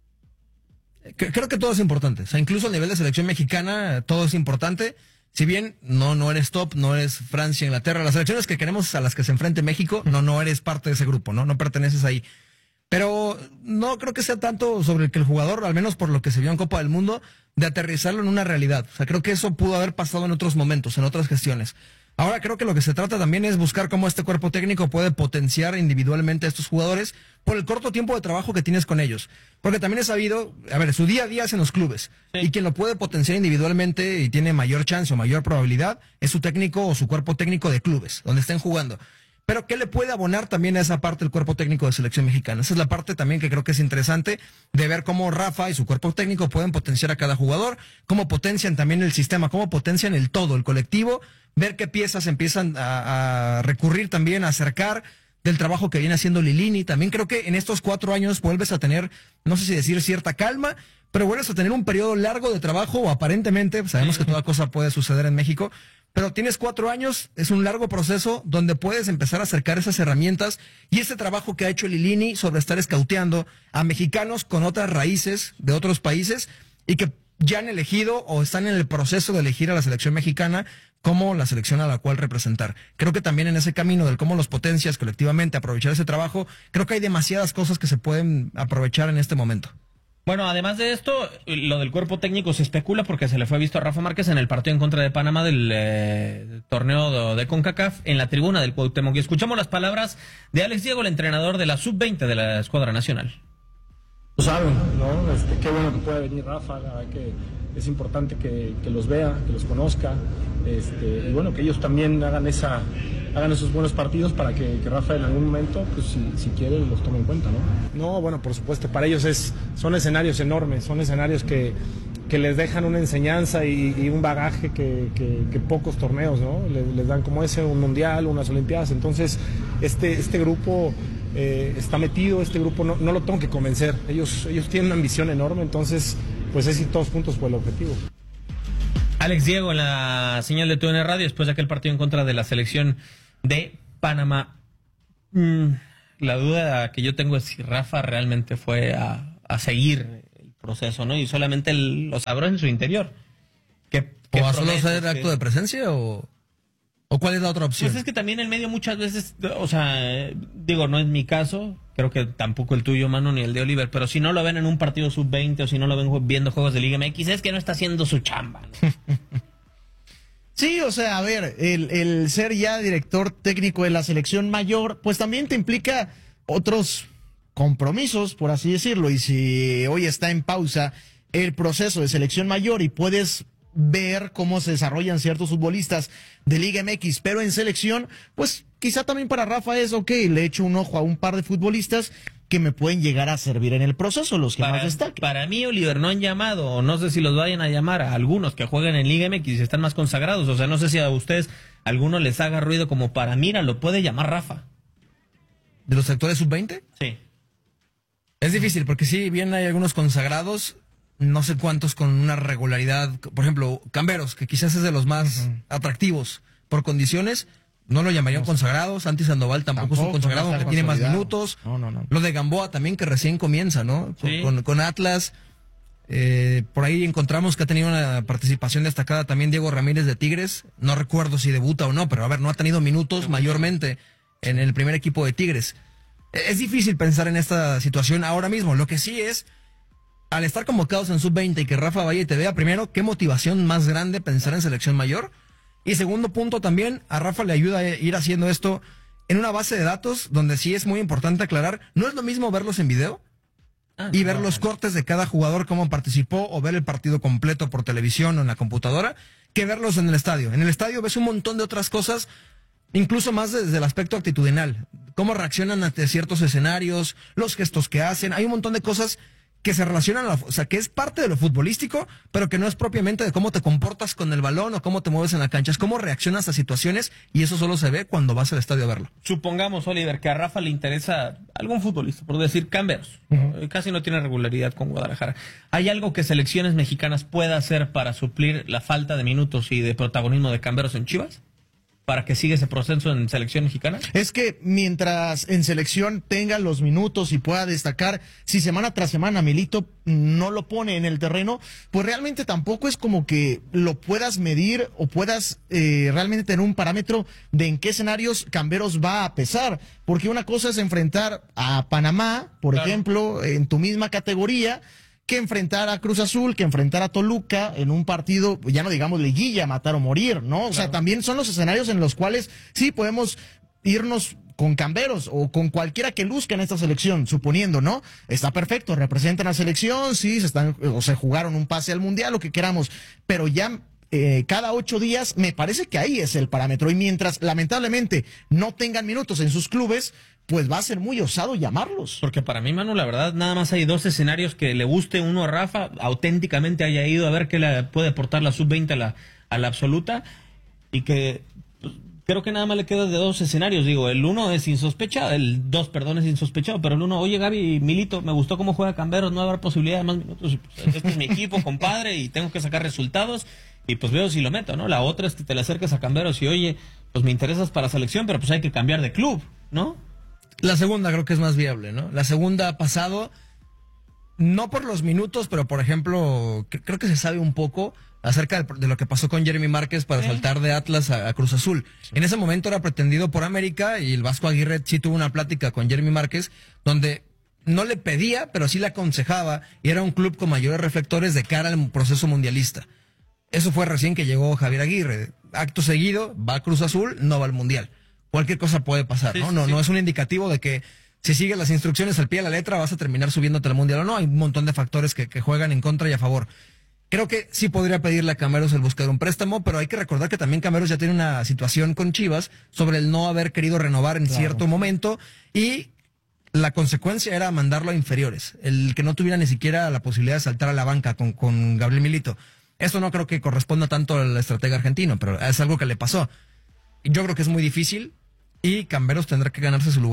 Creo que todo es importante, o sea, incluso a nivel de selección mexicana todo es importante, si bien no no eres top, no eres Francia, Inglaterra, las selecciones que queremos a las que se enfrente México, no no eres parte de ese grupo, no no perteneces ahí, pero no creo que sea tanto sobre que el jugador, al menos por lo que se vio en Copa del Mundo, de aterrizarlo en una realidad, o sea, creo que eso pudo haber pasado en otros momentos, en otras gestiones. Ahora creo que lo que se trata también es buscar cómo este cuerpo técnico puede potenciar individualmente a estos jugadores por el corto tiempo de trabajo que tienes con ellos. Porque también he sabido, a ver, su día a día es en los clubes. Sí. Y quien lo puede potenciar individualmente y tiene mayor chance o mayor probabilidad es su técnico o su cuerpo técnico de clubes, donde estén jugando. Pero ¿qué le puede abonar también a esa parte el cuerpo técnico de selección mexicana? Esa es la parte también que creo que es interesante de ver cómo Rafa y su cuerpo técnico pueden potenciar a cada jugador, cómo potencian también el sistema, cómo potencian el todo, el colectivo, ver qué piezas empiezan a, a recurrir también, a acercar del trabajo que viene haciendo Lilini. También creo que en estos cuatro años vuelves a tener, no sé si decir cierta calma, pero vuelves a tener un periodo largo de trabajo, o aparentemente, sabemos que toda cosa puede suceder en México, pero tienes cuatro años, es un largo proceso donde puedes empezar a acercar esas herramientas y ese trabajo que ha hecho Lilini sobre estar escauteando a mexicanos con otras raíces de otros países y que ya han elegido o están en el proceso de elegir a la selección mexicana como la selección a la cual representar. Creo que también en ese camino del cómo los potencias colectivamente, aprovechar ese trabajo, creo que hay demasiadas cosas que se pueden aprovechar en este momento. Bueno, además de esto, lo del cuerpo técnico se especula porque se le fue visto a Rafa Márquez en el partido en contra de Panamá del eh, torneo de, de CONCACAF en la tribuna del Cuauhtémoc. Y escuchamos las palabras de Alex Diego, el entrenador de la sub veinte de la escuadra nacional. Lo saben, ¿no? Este, qué bueno que puede venir Rafa, la verdad que es importante que, que los vea, que los conozca, este, y bueno, que ellos también hagan esa, hagan esos buenos partidos para que, que Rafa en algún momento, pues si, si quiere, los tome en cuenta, ¿no? No, bueno, por supuesto, para ellos es, son escenarios enormes, son escenarios que, que les dejan una enseñanza y, y un bagaje que, que, que pocos torneos, ¿no? Les, les dan como ese, un mundial, unas olimpiadas, entonces este, este grupo Eh, está metido, este grupo no, no lo tengo que convencer, ellos, ellos tienen una ambición enorme, entonces pues es ir todos juntos por el objetivo. Alex Diego en la señal de T U N Radio después de aquel partido en contra de la selección de Panamá. Mm, la duda que yo tengo es si Rafa realmente fue a, a seguir el proceso, ¿no? Y solamente el, lo sabrá en su interior. ¿Qué, qué ¿O a solo hacer que... acto de presencia o, o cuál es la otra opción? Pues es que también el medio muchas veces, o sea, digo, no es mi caso, creo que tampoco el tuyo, Manu, ni el de Oliver, pero si no lo ven en un partido sub veinte o si no lo ven viendo juegos de Liga M X, es que no está haciendo su chamba, ¿no? Sí, o sea, a ver, el, el ser ya director técnico de la selección mayor, pues también te implica otros compromisos, por así decirlo, y si hoy está en pausa el proceso de selección mayor y puedes ver cómo se desarrollan ciertos futbolistas de Liga M X, pero en selección, pues quizá también para Rafa es, ok, le echo un ojo a un par de futbolistas que me pueden llegar a servir en el proceso, los que para, más destaquen. Para mí, Oliver, no han llamado, o no sé si los vayan a llamar a algunos que juegan en Liga M X y están más consagrados, o sea, no sé si a ustedes alguno les haga ruido como para, mira, lo puede llamar Rafa. ¿De los sectores sub veinte? Sí. Es difícil, porque sí, bien hay algunos consagrados, no sé cuántos con una regularidad, por ejemplo, Camberos, que quizás es de los más uh-huh. atractivos por condiciones, no lo llamarían no, consagrado. Santi Sandoval tampoco, tampoco es un consagrado, no que tiene más minutos. No, no, no. Lo de Gamboa también, que recién comienza, ¿no? Sí. Con, con Atlas. Eh, por ahí encontramos que ha tenido una participación destacada también Diego Ramírez de Tigres. No recuerdo si debuta o no, pero a ver, no ha tenido minutos mayormente en el primer equipo de Tigres. Es difícil pensar en esta situación ahora mismo. Lo que sí es, al estar convocados en sub veinte y que Rafa vaya y te vea, primero, qué motivación más grande pensar en selección mayor. Y segundo punto también, a Rafa le ayuda a ir haciendo esto en una base de datos donde sí es muy importante aclarar, no es lo mismo verlos en video ah, y no, ver los no. cortes de cada jugador, cómo participó, o ver el partido completo por televisión o en la computadora, que verlos en el estadio. En el estadio ves un montón de otras cosas, incluso más desde el aspecto actitudinal, cómo reaccionan ante ciertos escenarios, los gestos que hacen, hay un montón de cosas que se relacionan, a la, o sea, que es parte de lo futbolístico, pero que no es propiamente de cómo te comportas con el balón o cómo te mueves en la cancha, es cómo reaccionas a situaciones, y eso solo se ve cuando vas al estadio a verlo. Supongamos, Oliver, que a Rafa le interesa algún futbolista, por decir Camberos, uh-huh. casi no tiene regularidad con Guadalajara. ¿Hay algo que selecciones mexicanas pueda hacer para suplir la falta de minutos y de protagonismo de Camberos en Chivas? ¿Para que siga ese proceso en selección mexicana? Es que mientras en selección tenga los minutos y pueda destacar, si semana tras semana Milito no lo pone en el terreno, pues realmente tampoco es como que lo puedas medir o puedas eh, realmente tener un parámetro de en qué escenarios Camberos va a pesar. Porque una cosa es enfrentar a Panamá, por claro. ejemplo, en tu misma categoría, que enfrentar a Cruz Azul, que enfrentar a Toluca en un partido, ya no digamos liguilla, matar o morir, ¿no? O claro. sea, también son los escenarios en los cuales sí podemos irnos con Camberos o con cualquiera que luzca en esta selección, suponiendo, ¿no? Está perfecto, representan a la selección, sí, se están, o se jugaron un pase al mundial, lo que queramos, pero ya eh, cada ocho días me parece que ahí es el parámetro, y mientras lamentablemente no tengan minutos en sus clubes, pues va a ser muy osado llamarlos. Porque para mí, Manu, la verdad, nada más hay dos escenarios que le guste uno a Rafa, auténticamente haya ido a ver qué le puede aportar la sub veinte a la, a la absoluta, y que pues, creo que nada más le queda de dos escenarios. Digo, el uno es insospechado, el dos, perdón, es insospechado, pero el uno, oye, Gaby, Milito, me gustó cómo juega Camberos, no va a haber posibilidad de más minutos, y, pues, este es mi equipo, compadre, y tengo que sacar resultados, y pues veo si lo meto, ¿no? La otra es que te le acerques a Camberos y, oye, pues me interesas para selección, pero pues hay que cambiar de club, ¿no? La segunda creo que es más viable, ¿no? La segunda ha pasado, no por los minutos, pero por ejemplo, creo que se sabe un poco acerca de, de lo que pasó con Jeremy Márquez para ¿Eh? saltar de Atlas a, a Cruz Azul. Sí. En ese momento era pretendido por América, y el Vasco Aguirre sí tuvo una plática con Jeremy Márquez, donde no le pedía, pero sí le aconsejaba, y era un club con mayores reflectores de cara al proceso mundialista. Eso fue recién que llegó Javier Aguirre. Acto seguido, va a Cruz Azul, no va al mundial. Cualquier cosa puede pasar, ¿no? Sí, no, sí. no es un indicativo de que si sigues las instrucciones al pie de la letra vas a terminar subiéndote al mundial o no. Hay un montón de factores que, que juegan en contra y a favor. Creo que sí podría pedirle a Camberos el buscar un préstamo, pero hay que recordar que también Camberos ya tiene una situación con Chivas sobre el no haber querido renovar en claro. cierto momento, y la consecuencia era mandarlo a inferiores, el que no tuviera ni siquiera la posibilidad de saltar a la banca con, con Gabriel Milito. Esto no creo que corresponda tanto al estratega argentino, pero es algo que le pasó. Yo creo que es muy difícil, y Camberos tendrá que ganarse su lugar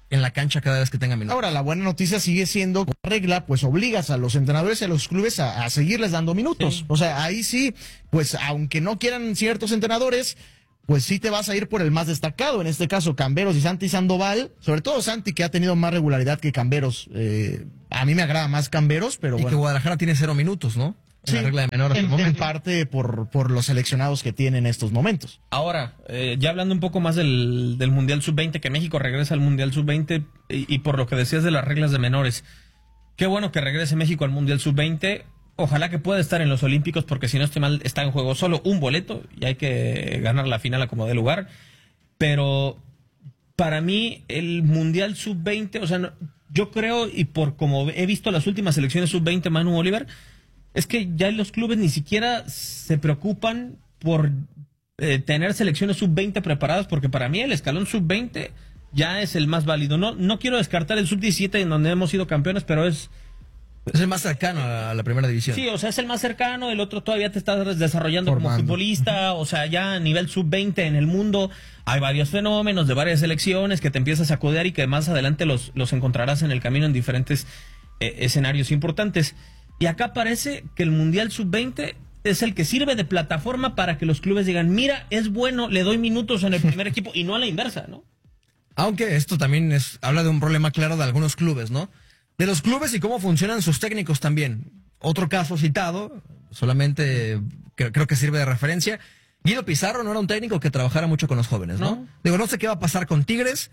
en la cancha cada vez que tenga minutos. Ahora, la buena noticia sigue siendo, con regla, pues obligas a los entrenadores y a los clubes a, a seguirles dando minutos. Sí. O sea, ahí sí, pues aunque no quieran ciertos entrenadores, pues sí te vas a ir por el más destacado. En este caso, Camberos y Santi Sandoval, sobre todo Santi, que ha tenido más regularidad que Camberos. Eh, a mí me agrada más Camberos, pero y bueno. que Guadalajara tiene cero minutos, ¿no? En sí, la regla de menor en, en parte por, por los seleccionados que tiene en estos momentos. Ahora, eh, ya hablando un poco más del, del Mundial sub veinte, que México regresa al Mundial sub veinte, y, y por lo que decías de las reglas de menores, qué bueno que regrese México al Mundial sub veinte. Ojalá que pueda estar en los Olímpicos, porque si no estoy mal, está en juego solo un boleto y hay que ganar la final a como dé lugar. Pero para mí, el Mundial sub veinte, o sea, no, yo creo, y por como he visto las últimas selecciones sub veinte, Manu Oliver, es que ya los clubes ni siquiera se preocupan por eh, tener selecciones sub veinte preparadas, porque para mí el escalón sub veinte ya es el más válido. No, no quiero descartar el sub diecisiete en donde hemos sido campeones, pero es... Es el más cercano a la primera división. Sí, o sea, es el más cercano, el otro todavía te estás desarrollando Formando. como futbolista, o sea, ya a nivel sub veinte en el mundo hay varios fenómenos de varias selecciones que te empiezas a codear y que más adelante los, los encontrarás en el camino en diferentes eh, escenarios importantes. Y acá parece que el Mundial sub veinte es el que sirve de plataforma para que los clubes digan, mira, es bueno, le doy minutos en el primer equipo, y no a la inversa, ¿no? Aunque esto también es habla de un problema claro de algunos clubes, ¿no? De los clubes y cómo funcionan sus técnicos también. Otro caso citado, solamente que, creo que sirve de referencia, Guido Pizarro no era un técnico que trabajara mucho con los jóvenes, ¿no? ¿no? Digo, no sé qué va a pasar con Tigres,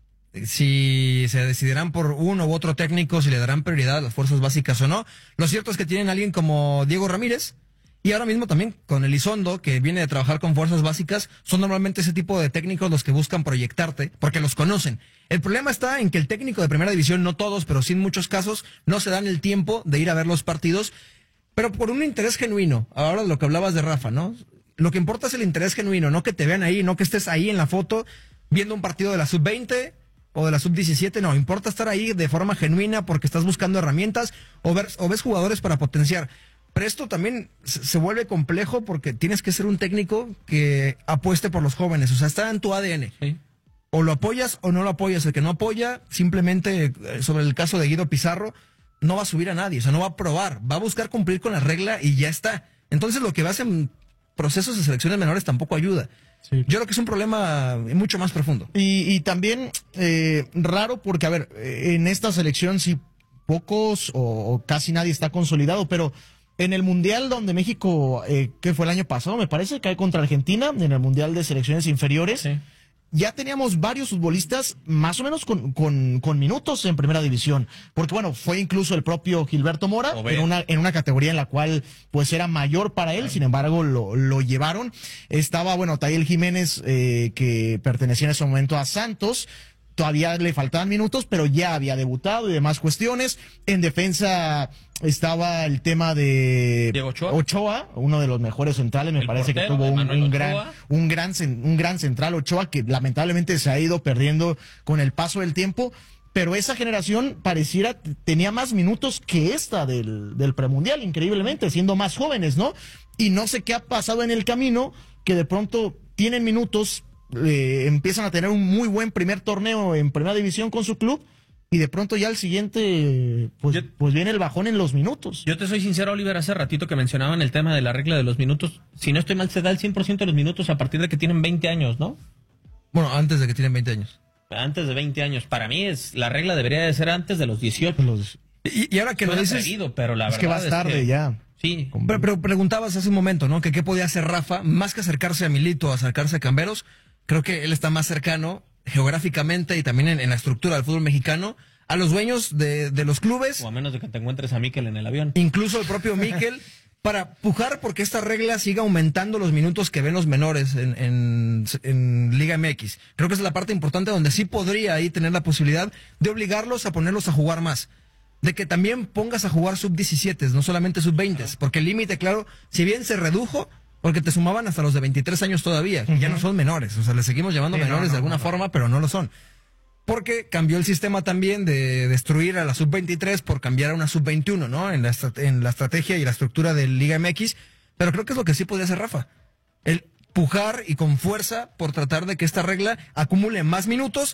si se decidirán por uno u otro técnico, si le darán prioridad a las fuerzas básicas o no. Lo cierto es que tienen a alguien como Diego Ramírez, y ahora mismo también con Elizondo, que viene de trabajar con fuerzas básicas, son normalmente ese tipo de técnicos los que buscan proyectarte, porque los conocen. El problema está en que el técnico de primera división, no todos, pero sí en muchos casos, no se dan el tiempo de ir a ver los partidos, pero por un interés genuino. Ahora lo que hablabas de Rafa, ¿no? Lo que importa es el interés genuino, no que te vean ahí, no que estés ahí en la foto viendo un partido de la sub veinte o de la sub diecisiete, no, importa estar ahí de forma genuina porque estás buscando herramientas o, ver, o ves jugadores para potenciar. Pero esto también se vuelve complejo porque tienes que ser un técnico que apueste por los jóvenes, o sea, está en tu A D N. Sí. O lo apoyas o no lo apoyas. El que no apoya, simplemente, sobre el caso de Guido Pizarro, no va a subir a nadie, o sea, no va a probar, va a buscar cumplir con la regla y ya está. Entonces lo que vas en procesos de selecciones menores tampoco ayuda. Sí. Yo creo que es un problema mucho más profundo. Y, y también eh, raro porque, a ver, en esta selección sí pocos o, o casi nadie está consolidado, pero en el Mundial donde México, eh, que fue el año pasado, me parece, cae contra Argentina, en el Mundial de Selecciones Inferiores, sí. Ya teníamos varios futbolistas más o menos con, con, con minutos en primera división. Porque bueno, fue incluso el propio Gilberto Mora en una, en una categoría en la cual pues era mayor para él, sin embargo lo, lo llevaron. Estaba, bueno, Tayel Jiménez, eh, que pertenecía en ese momento a Santos. Todavía le faltaban minutos, pero ya había debutado y demás cuestiones. En defensa estaba el tema de Diego Ochoa, Ochoa uno de los mejores centrales, me el parece portero, que tuvo un, un gran, Ochoa. un gran, un gran central Ochoa que lamentablemente se ha ido perdiendo con el paso del tiempo. Pero esa generación pareciera tenía más minutos que esta del, del premundial, increíblemente, siendo más jóvenes, ¿no? Y no sé qué ha pasado en el camino, que de pronto tienen minutos. Eh, empiezan a tener un muy buen primer torneo en primera división con su club y de pronto ya el siguiente pues, yo, pues viene el bajón en los minutos. Yo te soy sincero, Oliver, hace ratito que mencionaban el tema de la regla de los minutos, si no estoy mal se da el cien por ciento de los minutos a partir de que tienen veinte años, ¿no? Bueno, antes de que tienen veinte años. Antes de veinte años, para mí es la regla debería de ser antes de los dieciocho. Los... Y, y ahora que Suena lo dices, seguido, pero la es verdad que vas tarde es que... ya. Sí. Pero, pero preguntabas hace un momento, ¿no? Que qué podía hacer Rafa, más que acercarse a Milito, acercarse a Camberos. Creo que él está más cercano geográficamente y también en, en la estructura del fútbol mexicano a los dueños de, de los clubes. O a menos de que te encuentres a Mikel en el avión. Incluso el propio Mikel, para pujar porque esta regla siga aumentando los minutos que ven los menores en, en, en Liga M X. Creo que esa es la parte importante donde sí podría ahí tener la posibilidad de obligarlos a ponerlos a jugar más. De que también pongas a jugar sub diecisiete, no solamente sub veinte, porque el límite, claro, si bien se redujo, porque te sumaban hasta los de veintitrés años todavía, que uh-huh. ya no son menores, o sea, les seguimos llamando sí, menores no, no, de alguna no, forma, no. pero no lo son. Porque cambió el sistema también de destruir a la sub veintitrés por cambiar a una sub veintiuno, ¿no? En la, en la estrategia y la estructura de Liga M X, pero creo que es lo que sí podría hacer Rafa. El pujar y con fuerza por tratar de que esta regla acumule más minutos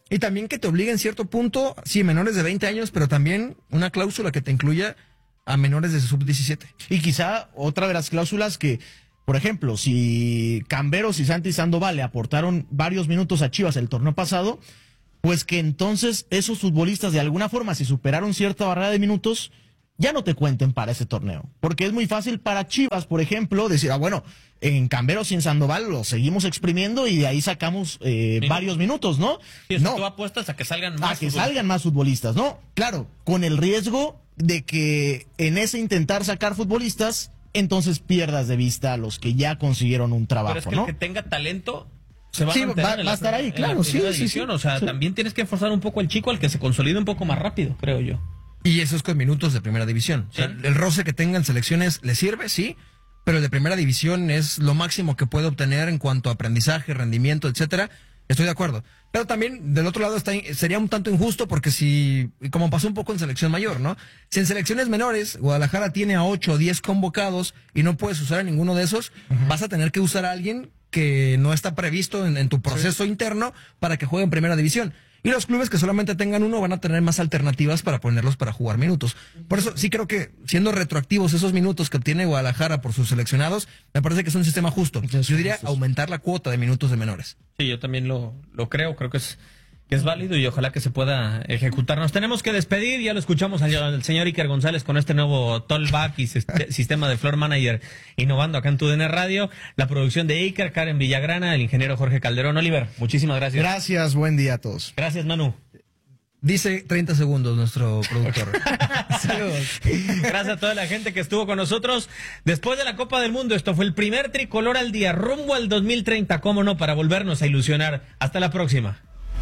Y también que te obligue en cierto punto, sí, menores de veinte años, pero también una cláusula que te incluya a menores de sub diecisiete. Y quizá otra de las cláusulas que, por ejemplo, si Camberos y Santi Sandoval le aportaron varios minutos a Chivas el torneo pasado, pues que entonces esos futbolistas de alguna forma, si superaron cierta barrera de minutos, ya no te cuenten para ese torneo. Porque es muy fácil para Chivas, por ejemplo, decir, ah, bueno, en Camberos y en Sandoval lo seguimos exprimiendo y de ahí sacamos eh, sí. varios minutos, ¿no? Sí, o sea, no. Tú apuestas a que salgan más A que salgan más futbolistas, ¿no? Claro, con el riesgo de que en ese intentar sacar futbolistas, entonces pierdas de vista a los que ya consiguieron un trabajo, Pero es que ¿no? el que tenga talento se va sí, a mantener va, en va la, a estar ahí, en claro, la sí, primera sí, división. sí, O sea, sí. también tienes que forzar un poco al chico al que se consolide un poco más rápido, creo yo. Y eso es con minutos de primera división. Sí. O sea, el roce que tengan selecciones le sirve, sí, pero el de primera división es lo máximo que puede obtener en cuanto a aprendizaje, rendimiento, etcétera. Estoy de acuerdo. Pero también, del otro lado, está, sería un tanto injusto porque si, como pasó un poco en selección mayor, ¿no? Si en selecciones menores, Guadalajara tiene a ocho o diez convocados y no puedes usar a ninguno de esos, uh-huh. vas a tener que usar a alguien que no está previsto en, en tu proceso sí. interno para que juegue en primera división. Y los clubes que solamente tengan uno van a tener más alternativas para ponerlos para jugar minutos. Por eso sí creo que siendo retroactivos esos minutos que obtiene Guadalajara por sus seleccionados, me parece que es un sistema justo. Yo diría aumentar la cuota de minutos de menores. Sí, yo también lo, lo creo, creo que es, que es válido y ojalá que se pueda ejecutar. Nos tenemos que despedir, ya lo escuchamos al, al señor Iker González con este nuevo Tollback y sistema de Floor Manager innovando acá en Tu D N Radio. La producción de Iker, Karen Villagrana, el ingeniero Jorge Calderón. Oliver, muchísimas gracias. Gracias, buen día a todos. Gracias, Manu. Dice treinta segundos nuestro productor. Saludos. Gracias a toda la gente que estuvo con nosotros después de la Copa del Mundo. Esto fue el primer Tricolor al día, rumbo al dos mil treinta, cómo no, para volvernos a ilusionar. Hasta la próxima.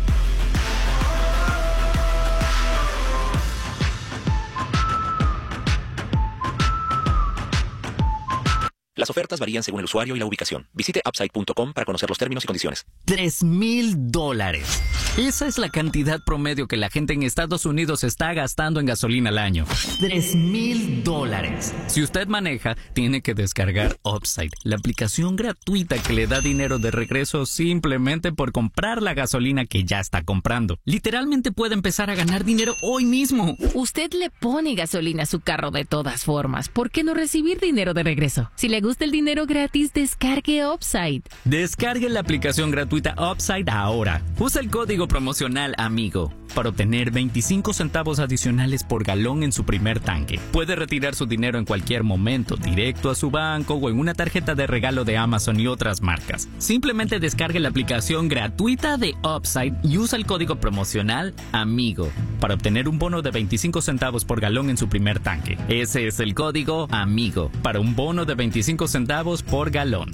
Las ofertas varían según el usuario y la ubicación. Visite upside punto com para conocer los términos y condiciones. Tres mil dólares. Esa es la cantidad promedio que la gente en Estados Unidos está gastando en gasolina al año. Tres mil dólares. Si usted maneja, tiene que descargar Upside, la aplicación gratuita que le da dinero de regreso simplemente por comprar la gasolina que ya está comprando. Literalmente puede empezar a ganar dinero hoy mismo. Usted le pone gasolina a su carro de todas formas. ¿Por qué no recibir dinero de regreso? Si le gusta el dinero gratis, descargue Upside. Descargue la aplicación gratuita Upside ahora. Usa el código promocional AMIGO para obtener veinticinco centavos adicionales por galón en su primer tanque. Puede retirar su dinero en cualquier momento, directo a su banco o en una tarjeta de regalo de Amazon y otras marcas. Simplemente descargue la aplicación gratuita de Upside y usa el código promocional AMIGO para obtener un bono de veinticinco centavos por galón en su primer tanque. Ese es el código AMIGO para un bono de veinticinco centavos por galón.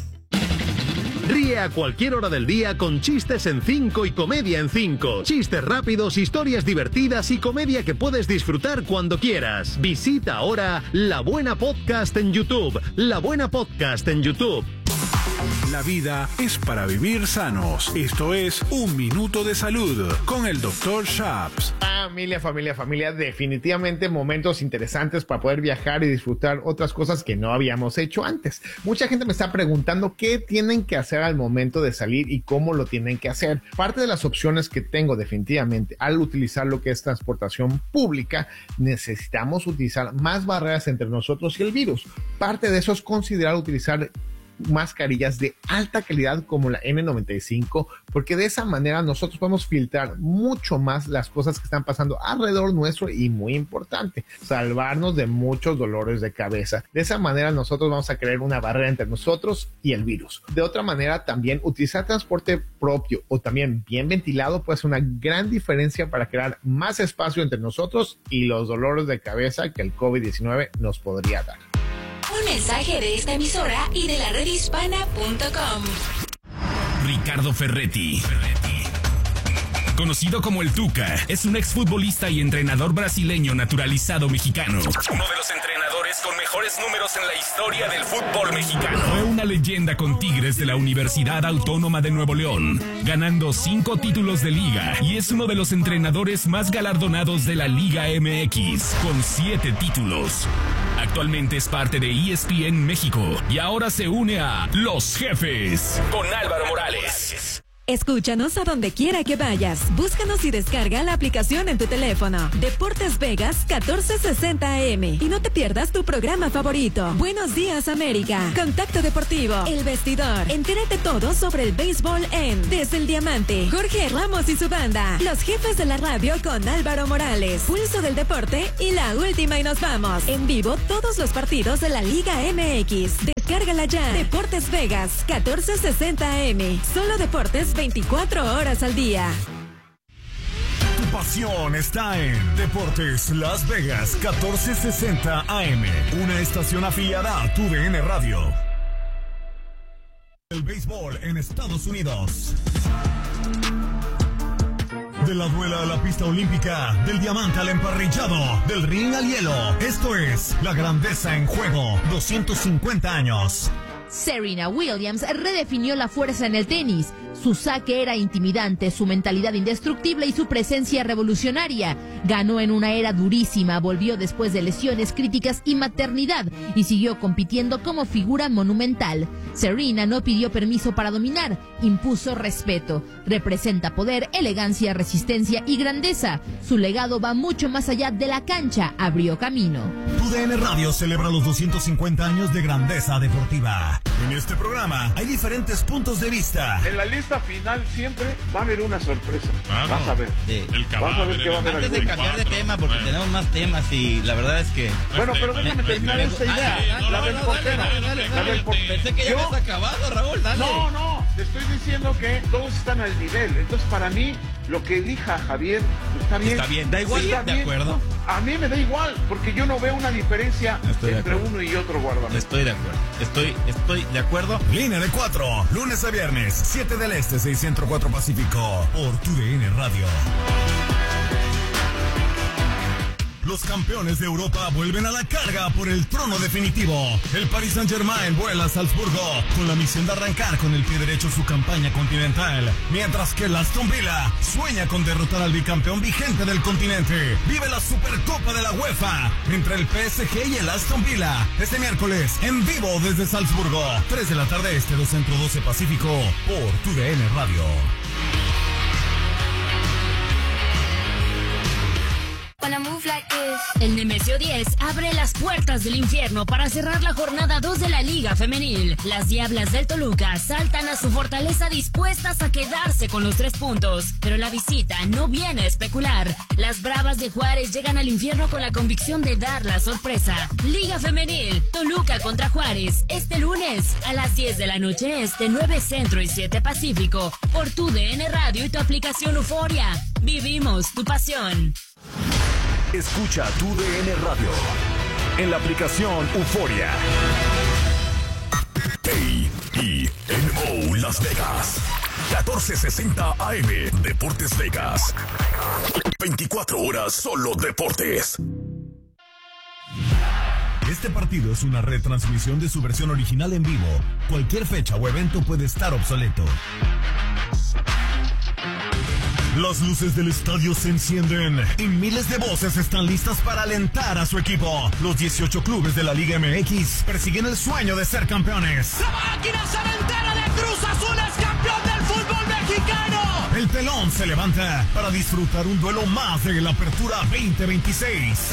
Ríe a cualquier hora del día con chistes en cinco y comedia en cinco. Chistes rápidos, historias divertidas y comedia que puedes disfrutar cuando quieras. Visita ahora La Buena Podcast en YouTube. La Buena Podcast en YouTube. La vida es para vivir sanos. Esto es Un Minuto de Salud con el doctor Shaps. Familia, familia, familia, definitivamente momentos interesantes para poder viajar y disfrutar otras cosas que no habíamos hecho antes. Mucha gente me está preguntando qué tienen que hacer al momento de salir y cómo lo tienen que hacer. Parte de las opciones que tengo definitivamente al utilizar lo que es transportación pública, necesitamos utilizar más barreras entre nosotros y el virus. Parte de eso es considerar utilizar mascarillas de alta calidad como la N noventa y cinco, porque de esa manera nosotros podemos filtrar mucho más las cosas que están pasando alrededor nuestro y, muy importante, salvarnos de muchos dolores de cabeza. De esa manera nosotros vamos a crear una barrera entre nosotros y el virus. De otra manera, también utilizar transporte propio o también bien ventilado puede ser una gran diferencia para crear más espacio entre nosotros y los dolores de cabeza que el COVID diecinueve nos podría dar. Un mensaje de esta emisora y de la red hispana punto com. Ricardo Ferretti, conocido como el Tuca, es un exfutbolista y entrenador brasileño naturalizado mexicano. Uno de los entrenadores con mejores números en la historia del fútbol mexicano. Fue una leyenda con Tigres de la Universidad Autónoma de Nuevo León, ganando cinco títulos de liga, y es uno de los entrenadores más galardonados de la Liga M X, con siete títulos. Actualmente es parte de E S P N México y ahora se une a Los Jefes con Álvaro Morales. Escúchanos a donde quiera que vayas. Búscanos y descarga la aplicación en tu teléfono. Deportes Vegas catorce sesenta A M. Y no te pierdas tu programa favorito. Buenos días, América. Contacto Deportivo. El Vestidor. Entérate todo sobre el béisbol en Desde el Diamante. Jorge Ramos y su banda. Los jefes de la radio con Álvaro Morales. Pulso del deporte y la última y nos vamos. En vivo todos los partidos de la Liga M X. Descárgala ya. Deportes Vegas catorce sesenta A M. Solo deportes veinticuatro horas al día. Tu pasión está en Deportes Las Vegas catorce sesenta A M, una estación afiliada a tu D N Radio. El béisbol en Estados Unidos. De la duela a la pista olímpica, del diamante al emparrillado, del ring al hielo. Esto es La Grandeza en Juego, doscientos cincuenta años. Serena Williams redefinió la fuerza en el tenis. Su saque era intimidante, su mentalidad indestructible y su presencia revolucionaria. Ganó en una era durísima, volvió después de lesiones críticas y maternidad y siguió compitiendo como figura monumental. Serena no pidió permiso para dominar, impuso respeto. Representa poder, elegancia, resistencia y grandeza. Su legado va mucho más allá de la cancha, abrió camino. Tu D N Radio celebra los doscientos cincuenta años de grandeza deportiva. En este programa hay diferentes puntos de vista. En la lista final siempre va a haber una sorpresa. Claro. Vas a ver. Sí. El Vas a ver qué va a haber. Antes de cambiar de tema, porque bueno. tenemos más temas y la verdad es que... Bueno, pero déjame terminar esta idea. Ah, no, la no, del no, portero. dale, dale, La dale, del portero. Pensé que ya Yo... habías acabado, Raúl, dale. No, no, te estoy diciendo que todos están al nivel. Entonces, para mí, lo que elija Javier está bien. Está bien, da igual, está de bien. acuerdo. A mí me da igual, porque yo no veo una diferencia entre uno y otro guardameta. Estoy de acuerdo, estoy, estoy de acuerdo. Línea de cuatro, lunes a viernes, siete del Este, seis cero cuatro Pacífico, por tu D N Radio. Los campeones de Europa vuelven a la carga por el trono definitivo. El Paris Saint-Germain vuela a Salzburgo con la misión de arrancar con el pie derecho su campaña continental, mientras que el Aston Villa sueña con derrotar al bicampeón vigente del continente. Vive la Supercopa de la UEFA entre el P S G y el Aston Villa este miércoles en vivo desde Salzburgo, tres de la tarde este, dos centro, doce Pacífico, por tu D N Radio. El Nemesio diez abre las puertas del infierno para cerrar la jornada dos de la Liga Femenil. Las Diablas del Toluca saltan a su fortaleza dispuestas a quedarse con los tres puntos, pero la visita no viene a especular. Las Bravas de Juárez llegan al infierno con la convicción de dar la sorpresa. Liga Femenil, Toluca contra Juárez, este lunes a las diez de la noche este, nueve Centro y siete Pacífico, por tu D N Radio y tu aplicación Euforia. Vivimos tu pasión. Escucha tu D N Radio en la aplicación Euforia. A E N O Las Vegas, catorce sesenta A M, Deportes Vegas. veinticuatro horas solo deportes. Este partido es una retransmisión de su versión original en vivo. Cualquier fecha o evento puede estar obsoleto. Las luces del estadio se encienden y miles de voces están listas para alentar a su equipo. Los dieciocho clubes de la Liga M X persiguen el sueño de ser campeones. ¡La máquina cementera de Cruz Azul es campeón del fútbol mexicano! El telón se levanta para disfrutar un duelo más de la Apertura veinte veintiséis.